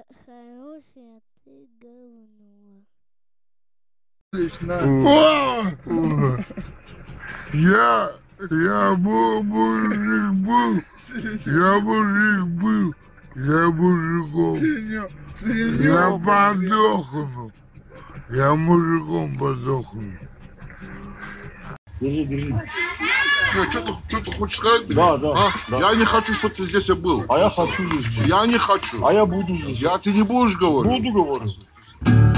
хороший, а ты говно. Я мужик был, я мужиком. Я подохну. Я мужиком подохну. Держи. Что ты хочешь сказать мне? Да. Я не хочу, чтобы ты здесь был. А я хочу здесь. Я не хочу. А я буду здесь. Ты не будешь говорить? Буду говорить.